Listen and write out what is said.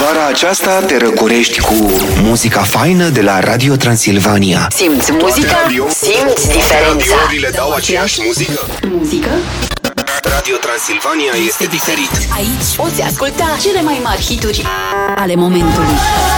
Vara aceasta te răcorești cu muzica faină de la Radio Transilvania. Simți muzica? Simți diferența. Radiourile dau aceeași muzică? Muzică? Radio Transilvania este diferit. Aici poți asculta cele mai mari hituri ale momentului.